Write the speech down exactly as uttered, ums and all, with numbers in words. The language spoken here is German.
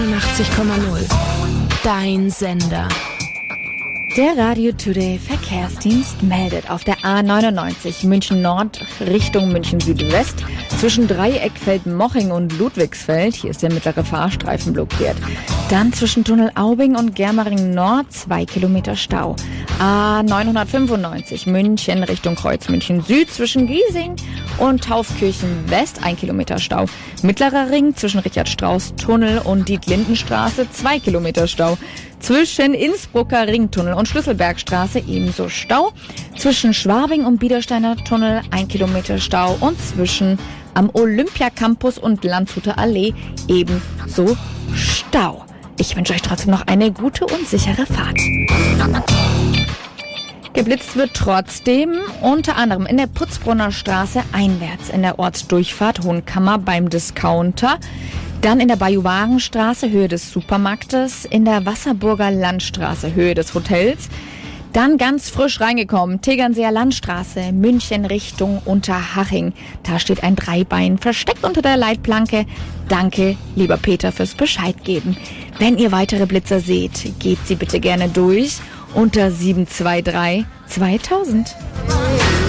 achtzig Komma null. Dein Sender. Der Radio Today Verkehrsdienst meldet auf der A neunundneunzig München Nord Richtung München Südwest zwischen Dreieckfeld-Moching und Ludwigsfeld. Hier ist der mittlere Fahrstreifen blockiert. Dann zwischen Tunnel Aubing und Germering Nord zwei Kilometer Stau. A neunhundertfünfundneunzig München Richtung Kreuz München Süd zwischen Giesing und Taufkirchen West ein Kilometer Stau. Mittlerer Ring zwischen Richard-Strauß-Tunnel und Dietlindenstraße zwei Kilometer Stau. Zwischen Innsbrucker Ringtunnel und Schlüsselbergstraße ebenso Stau. Zwischen Schwabing und Biedersteiner Tunnel ein Kilometer Stau. Und zwischen am Olympiacampus und Landshuter Allee ebenso Stau. Ich wünsche euch trotzdem noch eine gute und sichere Fahrt. Geblitzt wird trotzdem unter anderem in der Putzbrunner Straße einwärts in der Ortsdurchfahrt Hohenkammer beim Discounter. Dann in der Bajuwarenstraße, Höhe des Supermarktes, in der Wasserburger Landstraße, Höhe des Hotels. Dann ganz frisch reingekommen, Tegernseer Landstraße, München Richtung Unterhaching. Da steht ein Dreibein versteckt unter der Leitplanke. Danke, lieber Peter, fürs Bescheid geben. Wenn ihr weitere Blitzer seht, gebt sie bitte gerne durch unter sieben zwei drei zweitausend.